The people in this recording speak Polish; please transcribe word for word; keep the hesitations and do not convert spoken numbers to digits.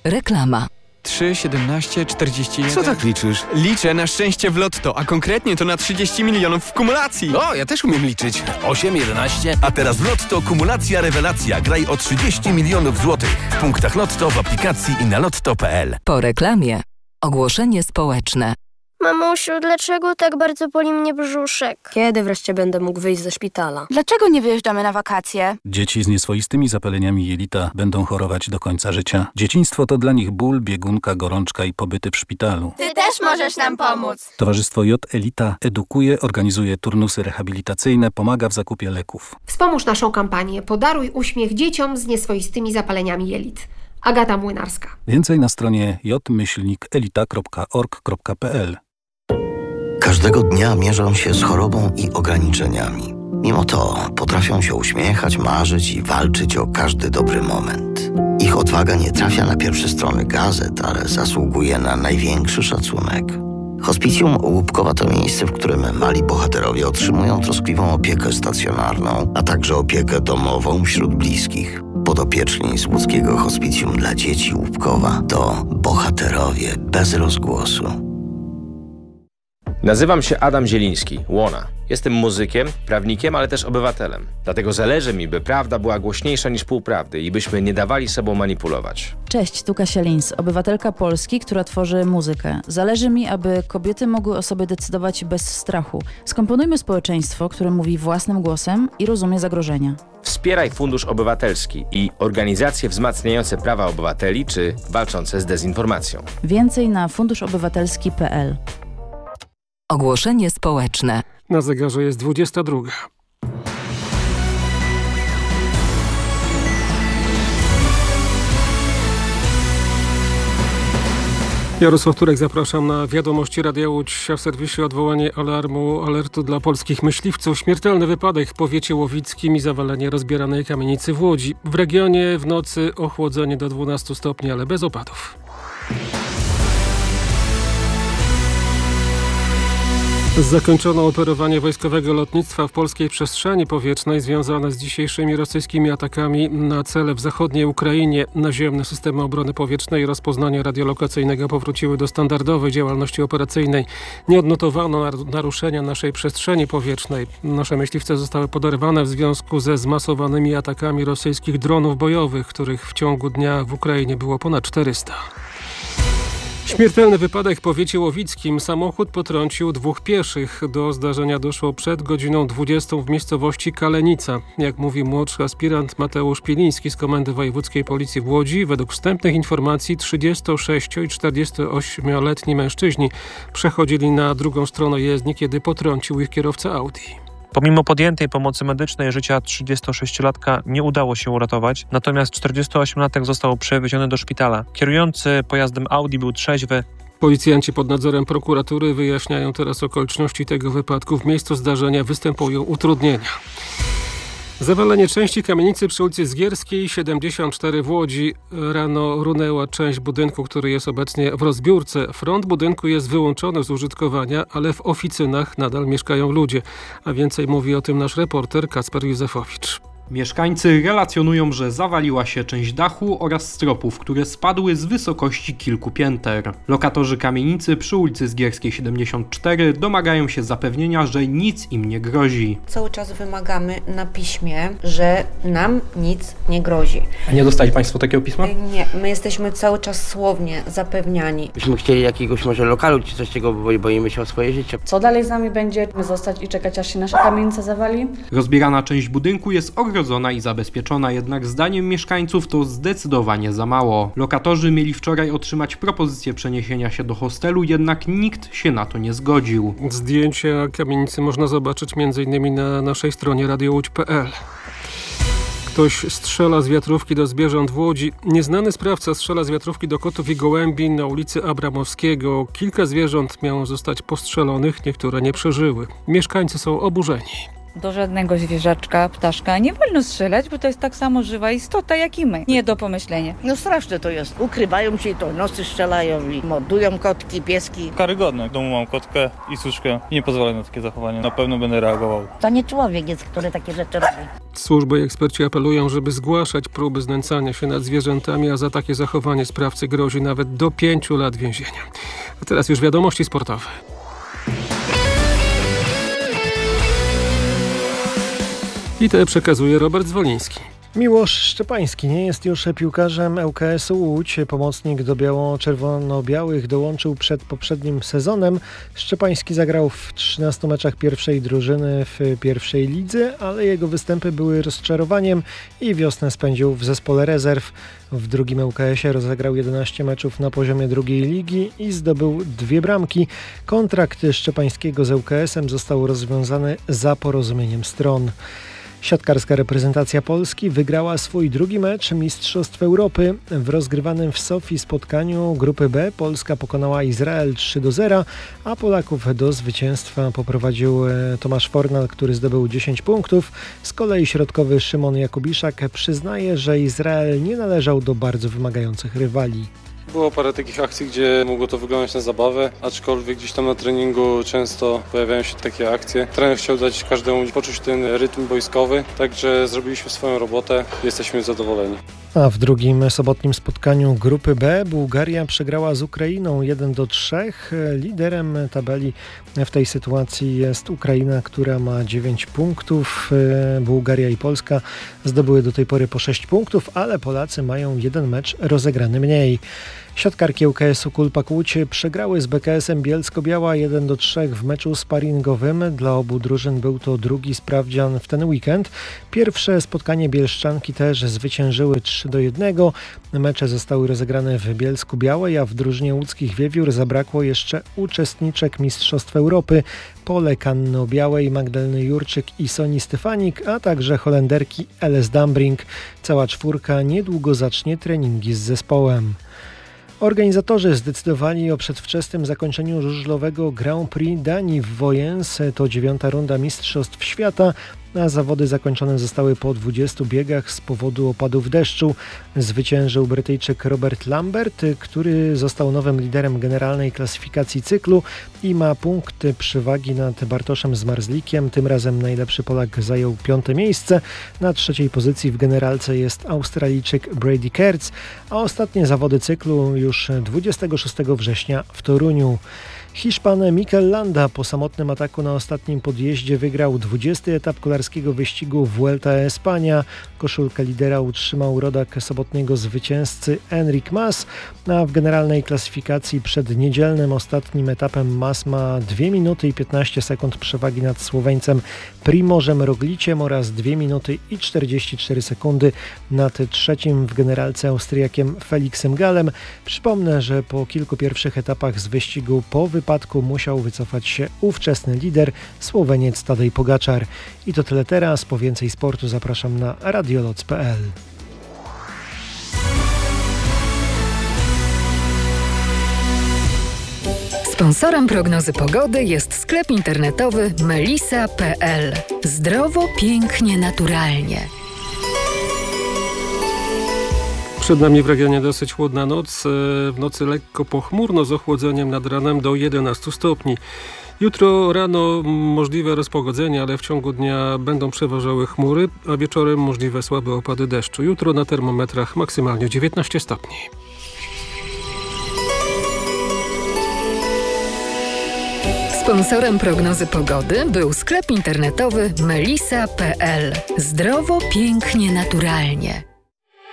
Reklama. trzy, siedemnaście, czterdzieści jeden. Co tak liczysz? Liczę na szczęście w lotto, a konkretnie to na trzydzieści milionów w kumulacji. O, ja też umiem liczyć. osiem, jedenaście. A teraz w Lotto kumulacja rewelacja. Graj o trzydzieści milionów złotych. W punktach Lotto, w aplikacji i na lotto kropka p l. Po reklamie. Ogłoszenie społeczne. Mamusiu, dlaczego tak bardzo boli mnie brzuszek? Kiedy wreszcie będę mógł wyjść ze szpitala? Dlaczego nie wyjeżdżamy na wakacje? Dzieci z nieswoistymi zapaleniami jelita będą chorować do końca życia. Dzieciństwo to dla nich ból, biegunka, gorączka i pobyty w szpitalu. Ty też możesz nam pomóc. Towarzystwo J Elita edukuje, organizuje turnusy rehabilitacyjne, pomaga w zakupie leków. Wspomóż naszą kampanię Podaruj uśmiech dzieciom z nieswoistymi zapaleniami jelit. Agata Młynarska. Więcej na stronie j myślnik elita kropka org kropka p l. Każdego dnia mierzą się z chorobą i ograniczeniami. Mimo to potrafią się uśmiechać, marzyć i walczyć o każdy dobry moment. Ich odwaga nie trafia na pierwsze strony gazet, ale zasługuje na największy szacunek. Hospicjum Łupkowa to miejsce, w którym mali bohaterowie otrzymują troskliwą opiekę stacjonarną, a także opiekę domową wśród bliskich. Podopieczni z łódzkiego Hospicjum dla Dzieci Łupkowa to bohaterowie bez rozgłosu. Nazywam się Adam Zieliński, Łona. Jestem muzykiem, prawnikiem, ale też obywatelem. Dlatego zależy mi, by prawda była głośniejsza niż półprawdy i byśmy nie dawali sobą manipulować. Cześć, tu Kasia Lins, obywatelka Polski, która tworzy muzykę. Zależy mi, aby kobiety mogły o sobie decydować bez strachu. Skomponujmy społeczeństwo, które mówi własnym głosem i rozumie zagrożenia. Wspieraj Fundusz Obywatelski i organizacje wzmacniające prawa obywateli czy walczące z dezinformacją. Więcej na funduszobywatelski kropka p l. Ogłoszenie społeczne. Na zegarze jest dwudziesta druga. Jarosław Turek, zapraszam na wiadomości Radia Łódź. W serwisie odwołanie alarmu, alertu dla polskich myśliwców. Śmiertelny wypadek w powiecie łowickim i zawalenie rozbieranej kamienicy w Łodzi. W regionie w nocy ochłodzenie do dwunastu stopni, ale bez opadów. Zakończono operowanie wojskowego lotnictwa w polskiej przestrzeni powietrznej związane z dzisiejszymi rosyjskimi atakami na cele w zachodniej Ukrainie. Naziemne systemy obrony powietrznej i rozpoznania radiolokacyjnego powróciły do standardowej działalności operacyjnej. Nie odnotowano naruszenia naszej przestrzeni powietrznej. Nasze myśliwce zostały poderwane w związku ze zmasowanymi atakami rosyjskich dronów bojowych, których w ciągu dnia w Ukrainie było ponad czterysta. Śmiertelny wypadek w powiecie łowickim. Samochód potrącił dwóch pieszych. Do zdarzenia doszło przed godziną dwudziestą w miejscowości Kalenica. Jak mówi młodszy aspirant Mateusz Pieliński z Komendy Wojewódzkiej Policji w Łodzi, według wstępnych informacji trzydziesto-sześcio- i czterdziestoośmioletni mężczyźni przechodzili na drugą stronę jezdni, kiedy potrącił ich kierowca Audi. Pomimo podjętej pomocy medycznej życia trzydziestosześciolatka nie udało się uratować, natomiast czterdziestoośmiolatek został przewieziony do szpitala. Kierujący pojazdem Audi był trzeźwy. Policjanci pod nadzorem prokuratury wyjaśniają teraz okoliczności tego wypadku. W miejscu zdarzenia występują utrudnienia. Zawalenie części kamienicy przy ulicy Zgierskiej siedemdziesiąt cztery w Łodzi. Rano runęła część budynku, który jest obecnie w rozbiórce. Front budynku jest wyłączony z użytkowania, ale w oficynach nadal mieszkają ludzie. A więcej mówi o tym nasz reporter Kacper Józefowicz. Mieszkańcy relacjonują, że zawaliła się część dachu oraz stropów, które spadły z wysokości kilku pięter. Lokatorzy kamienicy przy ulicy Zgierskiej siedemdziesiąt cztery domagają się zapewnienia, że nic im nie grozi. Cały czas wymagamy na piśmie, że nam nic nie grozi. A nie dostali Państwo takiego pisma? Nie, my jesteśmy cały czas słownie zapewniani. Byśmy chcieli jakiegoś może lokalu czy coś takiego, bo boimy się o swoje życie. Co dalej z nami będzie? My zostać i czekać, aż się nasza kamienica zawali? Rozbierana część budynku jest ogrodzona i zabezpieczona, jednak zdaniem mieszkańców to zdecydowanie za mało. Lokatorzy mieli wczoraj otrzymać propozycję przeniesienia się do hostelu, jednak nikt się na to nie zgodził. Zdjęcia kamienicy można zobaczyć między innymi na naszej stronie radio łódź kropka p l. Ktoś strzela z wiatrówki do zwierząt w Łodzi. Nieznany sprawca strzela z wiatrówki do kotów i gołębi na ulicy Abramowskiego. Kilka zwierząt miało zostać postrzelonych, niektóre nie przeżyły. Mieszkańcy są oburzeni. Do żadnego zwierzaczka, ptaszka nie wolno strzelać, bo to jest tak samo żywa istota jak i my. Nie do pomyślenia. No straszne to jest. Ukrywają się i to nosy strzelają i mordują kotki, pieski. Karygodne. W domu mam kotkę i suszkę i nie pozwolę na takie zachowanie. Na pewno będę reagował. To nie człowiek jest, który takie rzeczy robi. Służby i eksperci apelują, żeby zgłaszać próby znęcania się nad zwierzętami, a za takie zachowanie sprawcy grozi nawet do pięciu lat więzienia. A teraz już wiadomości sportowe. I te przekazuje Robert Zwoliński. Miłosz Szczepański nie jest już piłkarzem L K S-u Łódź. Pomocnik do biało-czerwono-białych dołączył przed poprzednim sezonem. Szczepański zagrał w trzynastu meczach pierwszej drużyny w pierwszej lidze, ale jego występy były rozczarowaniem i wiosnę spędził w zespole rezerw. W drugim L K S-ie rozegrał jedenaście meczów na poziomie drugiej ligi i zdobył dwie bramki. Kontrakt Szczepańskiego z L K S-em został rozwiązany za porozumieniem stron. Siatkarska reprezentacja Polski wygrała swój drugi mecz Mistrzostw Europy. W rozgrywanym w Sofii spotkaniu grupy B Polska pokonała Izrael trzy do zera, a Polaków do zwycięstwa poprowadził Tomasz Fornal, który zdobył dziesięć punktów. Z kolei środkowy Szymon Jakubiszak przyznaje, że Izrael nie należał do bardzo wymagających rywali. Było parę takich akcji, gdzie mogło to wyglądać na zabawę, aczkolwiek gdzieś tam na treningu często pojawiają się takie akcje. Trener chciał dać każdemu poczuć ten rytm boiskowy, także zrobiliśmy swoją robotę, jesteśmy zadowoleni. A w drugim sobotnim spotkaniu grupy B Bułgaria przegrała z Ukrainą jeden do trzech. Liderem tabeli w tej sytuacji jest Ukraina, która ma dziewięć punktów. Bułgaria i Polska zdobyły do tej pory po sześć punktów, ale Polacy mają jeden mecz rozegrany mniej. Siatkarki L K S-u Kulpak Łódź przegrały z B K S-em Bielsko-Biała jeden do trzech w meczu sparingowym. Dla obu drużyn był to drugi sprawdzian w ten weekend. Pierwsze spotkanie bielszczanki też zwyciężyły trzy do jednego. Mecze zostały rozegrane w Bielsku-Białej, a w drużynie łódzkich Wiewiór zabrakło jeszcze uczestniczek Mistrzostw Europy. Polek Anny Białej, Magdaleny Jurczyk i Soni Stefanik, a także Holenderki Eles Dambring. Cała czwórka niedługo zacznie treningi z zespołem. Organizatorzy zdecydowali o przedwczesnym zakończeniu żużlowego Grand Prix Danii w Wojens. To dziewiąta runda Mistrzostw Świata, a zawody zakończone zostały po dwudziestu biegach z powodu opadów deszczu. Zwyciężył Brytyjczyk Robert Lambert, który został nowym liderem generalnej klasyfikacji cyklu i ma punkty przewagi nad Bartoszem Zmarzlikiem. Tym razem najlepszy Polak zajął piąte miejsce. Na trzeciej pozycji w generalce jest Australijczyk Brady Kertz, a ostatnie zawody cyklu już dwudziestego szóstego września w Toruniu. Hiszpan Mikel Landa po samotnym ataku na ostatnim podjeździe wygrał dwudziesty etap kolarskiego wyścigu Vuelta a España. Koszulkę lidera utrzymał rodak sobotniego zwycięzcy Enric Mas, a w generalnej klasyfikacji przed niedzielnym ostatnim etapem Mas ma dwie minuty i piętnaście sekund przewagi nad Słoweńcem Primożem Rogliciem oraz dwie minuty i czterdzieści cztery sekundy nad trzecim w generalce Austriakiem Felixem Galem. Przypomnę, że po kilku pierwszych etapach z wyścigu po wypadku musiał wycofać się ówczesny lider Słoweniec Tadej Pogaczar. I to tyle teraz. Po więcej sportu zapraszam na radioloc kropka p l. Sponsorem prognozy pogody jest sklep internetowy melisa kropka p l. Zdrowo, pięknie, naturalnie. Przed nami w regionie dosyć chłodna noc. W nocy lekko pochmurno z ochłodzeniem nad ranem do jedenastu stopni. Jutro rano możliwe rozpogodzenie, ale w ciągu dnia będą przeważały chmury, a wieczorem możliwe słabe opady deszczu. Jutro na termometrach maksymalnie dziewiętnaście stopni. Sponsorem prognozy pogody był sklep internetowy melisa kropka p l. Zdrowo, pięknie, naturalnie.